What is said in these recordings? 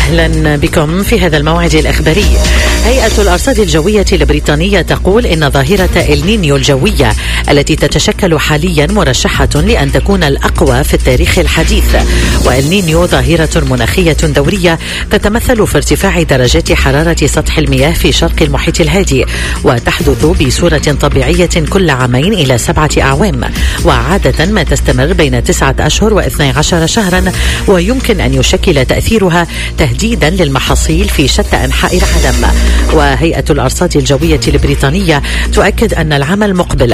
أهلا بكم في هذا الموعد الإخباري. هيئة الأرصاد الجوية البريطانية تقول إن ظاهرة النينيو الجوية التي تتشكل حاليا مرشحة لأن تكون الأقوى في التاريخ الحديث. والنينيو ظاهرة مناخية دورية تتمثل في ارتفاع درجات حرارة سطح المياه في شرق المحيط الهادي، وتحدث بصورة طبيعية كل عامين إلى 7 أعوام، وعادة ما تستمر بين 9 أشهر و12 شهرا، ويمكن أن يشكل تأثيرها تهديدا للمحاصيل في شتى أنحاء العالم. وهيئة الأرصاد الجوية البريطانية تؤكد أن العام المقبل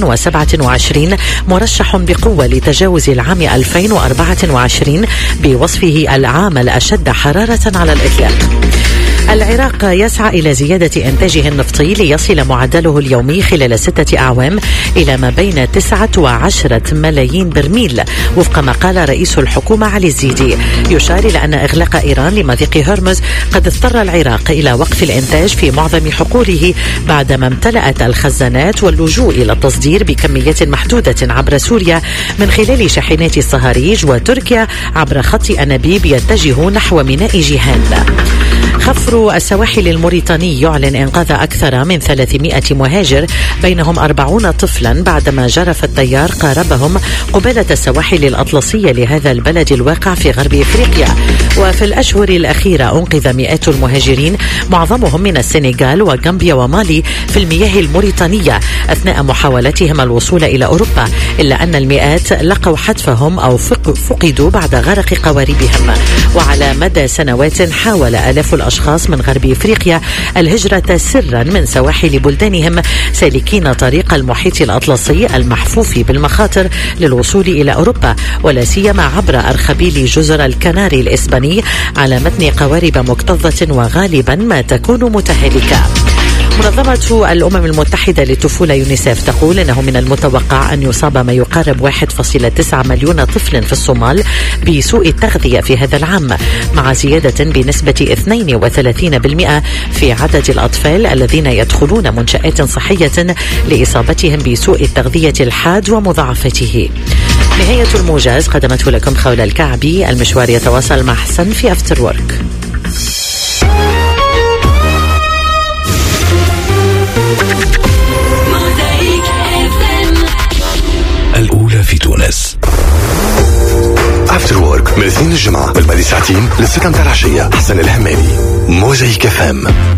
2027 مرشح بقوة لتجاوز العام 2024 بوصفه العام الأشد حرارة على الإطلاق. العراق يسعى إلى زيادة إنتاجه النفطي ليصل معدله اليومي خلال 6 أعوام إلى ما بين 9 و10 ملايين برميل، وفق ما قال رئيس الحكومة علي الزيدي. يشار إلى أن إغلاق إيران لمضيق هرمز قد اضطر العراق إلى وقف الإنتاج في معظم حقوله بعدما امتلأت الخزانات واللجوء إلى التصدير بكميات محدودة عبر سوريا من خلال شاحنات الصهاريج، وتركيا عبر خط أنابيب يتجه نحو ميناء جيهان. خفر السواحل الموريتاني يعلن إنقاذ أكثر من 300 مهاجر بينهم 40 طفلا بعدما جرف التيار قاربهم قبالة السواحل الأطلسية لهذا البلد الواقع في غرب إفريقيا. وفي الأشهر الأخيرة أنقذ مئات المهاجرين معظمهم من السنغال وغامبيا ومالي في المياه الموريتانية أثناء محاولتهم الوصول إلى أوروبا، إلا أن المئات لقوا حتفهم أو فقدوا بعد غرق قواربهم. وعلى مدى سنوات حاول آلاف الأشخاص من غرب إفريقيا الهجرة سرا من سواحل بلدانهم سالكين طريق المحيط الأطلسي المحفوف بالمخاطر للوصول إلى أوروبا، ولا سيما عبر أرخبيل جزر الكناري الإسباني على متن قوارب مكتظة وغالبا ما تكون متهالكة. منظمة الأمم المتحدة للطفولة يونيسيف تقول إنه من المتوقع أن يصاب ما يقارب 1.9 مليون طفل في الصومال بسوء التغذية في هذا العام، مع زيادة بنسبة 32% في عدد الأطفال الذين يدخلون منشآت صحية لإصابتهم بسوء التغذية الحاد ومضاعفته. نهاية الموجز قدمته لكم خولة الكعبي. المشوار يتواصل مع حسن في أفتر وورك. الأولى في تونس. أفتر وورك من الاثنين الجمعة من بعد ساعتين ل6 متاع العشية. حسن الحمالي، موزايك FM.